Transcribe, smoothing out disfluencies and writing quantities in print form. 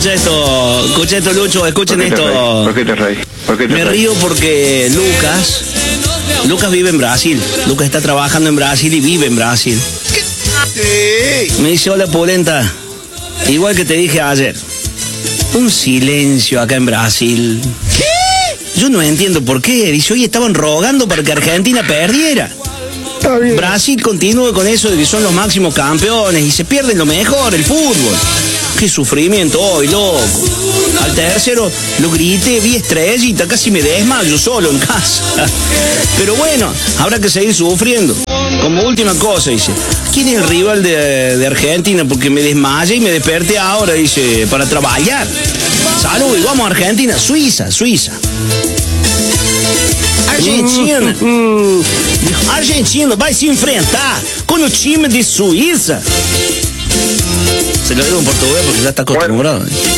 escucha esto, Lucho, escuchen esto. ¿Por qué te reís? Me río porque Lucas vive en Brasil. Lucas está trabajando en Brasil y vive en Brasil. Me dice, hola, Polenta. Igual que te dije ayer. Un silencio acá en Brasil. ¿Qué? Yo no entiendo por qué. Dice, oye, estaban rogando para que Argentina perdiera. Brasil continúa con eso de que son los máximos campeones y se pierden lo mejor, el fútbol. Qué sufrimiento hoy, loco. Al tercero lo grité, vi estrellita, casi me desmayo solo en casa. Pero bueno, habrá que seguir sufriendo. Como última cosa, dice, ¿quién es el rival de Argentina? Porque me desmayé y me desperté ahora, dice, para trabajar. Salud, y vamos a Argentina, Suiza. Argentina vai se enfrentar con el time de Suiza. Se lo digo en portugués porque ya está acostumbrado.